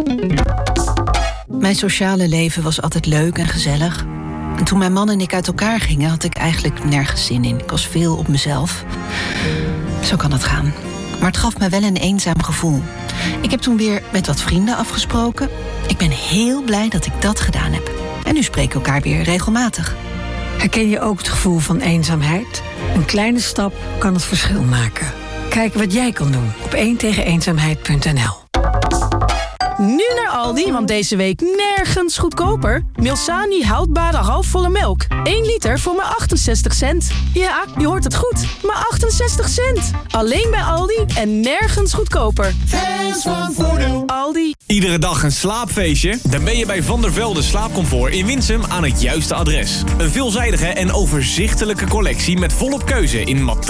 Mijn sociale leven was altijd leuk en gezellig. En toen mijn man en ik uit elkaar gingen, had ik eigenlijk nergens zin in. Ik was veel op mezelf. Zo kan het gaan. Maar het gaf me wel een eenzaam gevoel. Ik heb toen weer met wat vrienden afgesproken. Ik ben heel blij dat ik dat gedaan heb. En nu spreken we elkaar weer regelmatig. Herken je ook het gevoel van eenzaamheid? Een kleine stap kan het verschil maken. Kijk wat jij kan doen op 1tegeneenzaamheid.nl. Nu naar Aldi, want deze week nergens goedkoper. Milsani houdbare halfvolle melk. 1 liter voor maar 68 cent. Ja, je hoort het goed. Maar 68 cent. Alleen bij Aldi en nergens goedkoper. Fans van Voordeel. Aldi. Iedere dag een slaapfeestje? Dan ben je bij Van der Velde Slaapcomfort in Winsum aan het juiste adres. Een veelzijdige en overzichtelijke collectie met volop keuze in